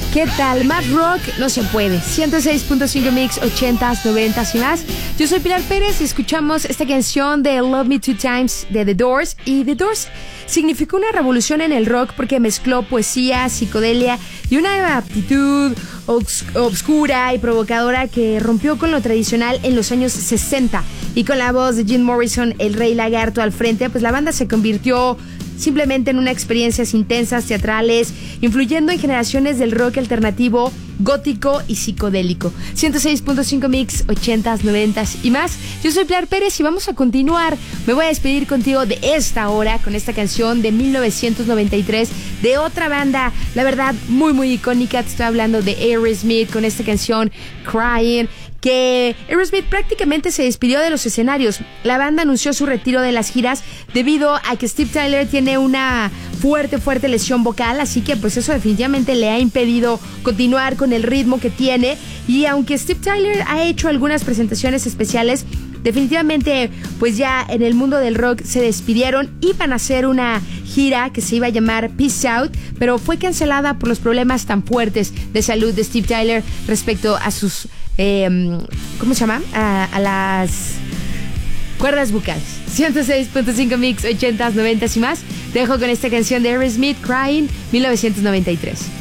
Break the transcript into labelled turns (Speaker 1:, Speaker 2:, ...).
Speaker 1: ¿Qué tal? Más rock no se puede. 106.5 mix, 80s, 90s y más. Yo soy Pilar Pérez y escuchamos esta canción de Love Me Two Times de The Doors. Y The Doors significó una revolución en el rock porque mezcló poesía, psicodelia y una aptitud obscura y provocadora que rompió con lo tradicional en los años 60. Y con la voz de Jim Morrison, el Rey Lagarto al frente, pues la banda se convirtió simplemente en una experiencias intensas, teatrales, influyendo en generaciones del rock alternativo, gótico y psicodélico. 106.5 mix, 80s, 90s y más. Yo soy Pilar Pérez y vamos a continuar. Me voy a despedir contigo de esta hora con esta canción de 1993 de otra banda, la verdad, muy muy icónica. Te estoy hablando de Aerosmith con esta canción Crying, que Aerosmith prácticamente se despidió de los escenarios. La banda anunció su retiro de las giras debido a que Steve Tyler tiene una fuerte lesión vocal, así que pues eso definitivamente le ha impedido continuar con el ritmo que tiene. Y aunque Steve Tyler ha hecho algunas presentaciones especiales, definitivamente pues ya en el mundo del rock se despidieron. Iban a hacer una gira que se iba a llamar Peace Out, pero fue cancelada por los problemas tan fuertes de salud de Steve Tyler respecto a sus ¿cómo se llama? A las cuerdas vocales. 106.5 mix, 80s, 90s y más. Te dejo con esta canción de Aerosmith, Crying, 1993.